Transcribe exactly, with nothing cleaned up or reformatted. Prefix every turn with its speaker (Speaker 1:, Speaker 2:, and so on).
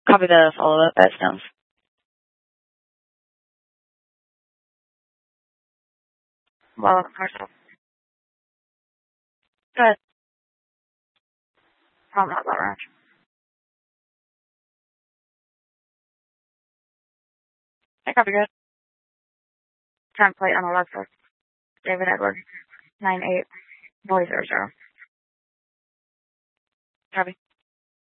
Speaker 1: Copy the follow-up at Stones. Well, myself. Good. Probably not that ranch. I copy good. Template on Alexa. David Edward. Nine eight. Noise zero zero. Copy.